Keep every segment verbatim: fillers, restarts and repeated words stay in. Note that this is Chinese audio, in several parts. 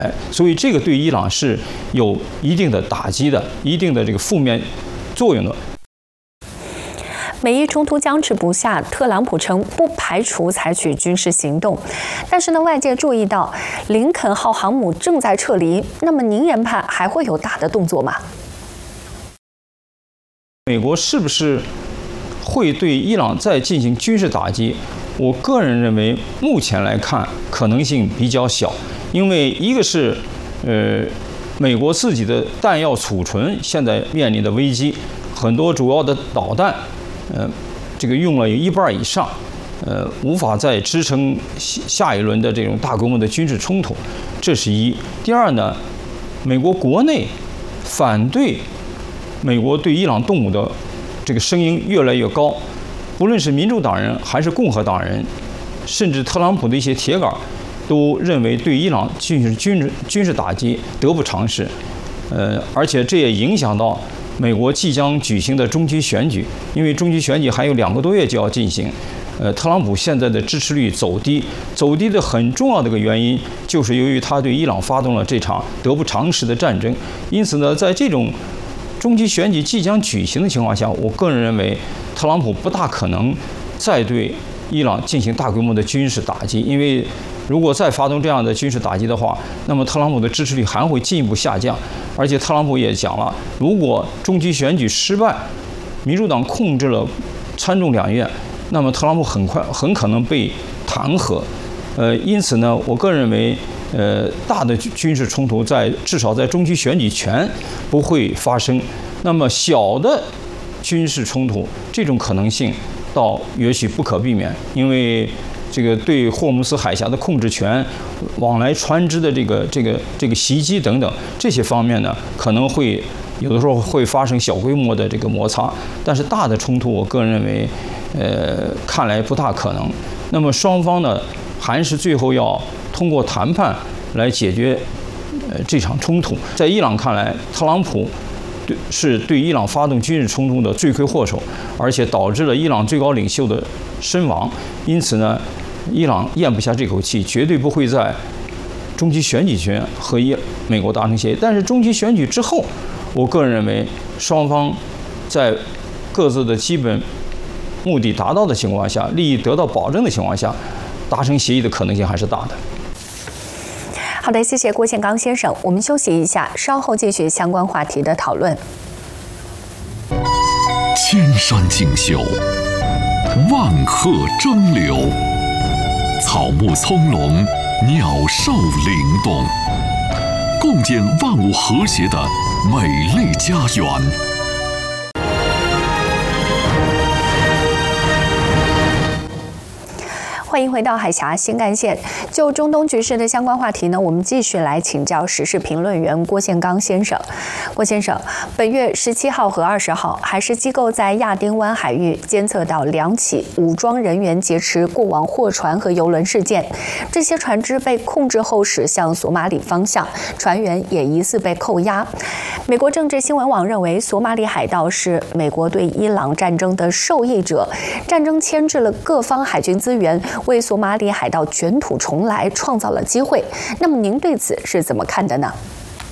哎，所以这个对伊朗是有一定的打击的，一定的这个负面作用的。 美伊冲突僵持不下，特朗普称不排除采取军事行动，但是呢，外界注意到林肯号航母正在撤离，那么您研判还会有大的动作吗？ 美国是不是会对伊朗再进行军事打击？我个人认为，目前来看可能性比较小，因为一个是，呃，美国自己的弹药储存现在面临的危机，很多主要的导弹，呃，这个用了有一半以上，呃，无法再支撑下一轮的这种大规模的军事冲突，这是一。第二呢，美国国内反对美国对伊朗动武的这个声音越来越高。不论是民主党人还是共和党人，甚至特朗普的一些铁杆，都认为对伊朗进行军事军事打击得不偿失。呃，而且这也影响到美国即将举行的中期选举，因为中期选举还有两个多月就要进行。呃，特朗普现在的支持率走低，走低的很重要的一个原因，就是由于他对伊朗发动了这场得不偿失的战争。因此呢，在这种中期选举即将举行的情况下，我个人认为，特朗普不大可能再对伊朗进行大规模的军事打击，因为如果再发动这样的军事打击的话，那么特朗普的支持率还会进一步下降。而且特朗普也讲了，如果中期选举失败，民主党控制了参众两院，那么特朗普很快很可能被弹劾。呃，因此呢，我个人认为，呃，大的军事冲突在至少在中期选举前不会发生。那么小的军事冲突这种可能性倒也许不可避免，因为这个对霍姆斯海峡的控制权、往来船只的这个这个这个袭击等等这些方面呢，可能会有的时候会发生小规模的这个摩擦，但是大的冲突，我个人认为，呃，看来不大可能。那么双方呢，还是最后要通过谈判来解决呃这场冲突。在伊朗看来，特朗普对是对伊朗发动军事冲突的罪魁祸首，而且导致了伊朗最高领袖的身亡。因此呢，伊朗咽不下这口气，绝对不会在中期选举前和伊美国达成协议。但是中期选举之后，我个人认为，双方在各自的基本目的达到的情况下，利益得到保证的情况下，达成协议的可能性还是大的。 好的，谢谢郭宪刚先生。我们休息一下，稍后继续相关话题的讨论。 千山竞秀，万壑争流，草木葱茏，鸟兽灵动，共建万物和谐的美丽家园。 欢迎回到海峡新干线。就中东局势的相关话题呢，我们继续来请教时事评论员郭宪刚先生。郭先生，本月十七号和二十号，海事机构在亚丁湾海域监测到两起武装人员劫持过往货船和邮轮事件，这些船只被控制后驶向索马里方向，船员也疑似被扣押。美国政治新闻网认为，索马里海盗是美国对伊朗战争的受益者，战争牵制了各方海军资源，为索马里海盗卷土重来创造了机会。那么您对此是怎么看的呢？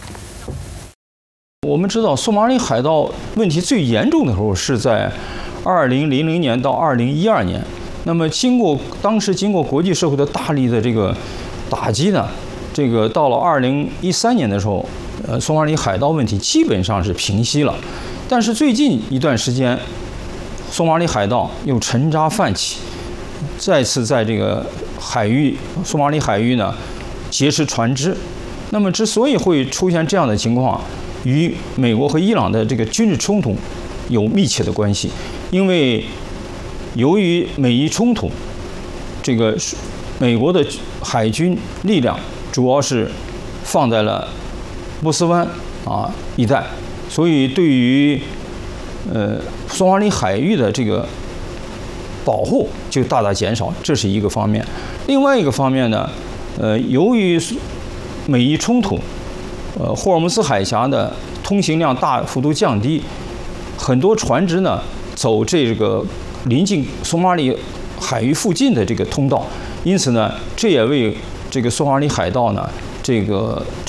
我们知道，索马里海盗问题最严重的时候是在二零零零年到二零一二年。那么，经过当时经过国际社会的大力的这个打击呢，这个到了二零一三年的时候，呃，索马里海盗问题基本上是平息了。但是最近一段时间，索马里海盗又沉渣泛起，再次在这个海域索马里海域呢劫持船只。那么之所以会出现这样的情况，与美国和伊朗的这个军事冲突有密切的关系。因为由于美伊冲突，这个美国的海军力量主要是放在了波斯湾啊一带，所以对于呃索马里海域的这个保护就大大减少，这是一个方面。另外一个方面呢，呃，由于美伊冲突，呃，霍尔木兹海峡的通行量大幅度降低，很多船只呢走这个临近索马里海域附近的这个通道，因此呢，这也为这个索马里海盗呢这这个